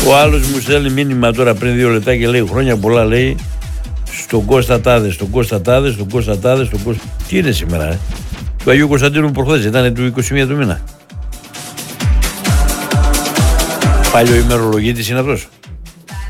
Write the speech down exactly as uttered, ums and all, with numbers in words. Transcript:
Ο άλλος μου στέλνει μήνυμα τώρα πριν δύο λεπτά και λέει χρόνια πολλά, λέει, στον Κώστα Τάδε, στον Κώστα Τάδε, στον Κώστα Τάδε, στον Κώστα... Τι είναι σήμερα, ε? Του Αγίου Κωνσταντίνου προχθές, ήταν του είκοσι μία του μήνα. Πάλι ο ημερολογίτης είναι αυτός.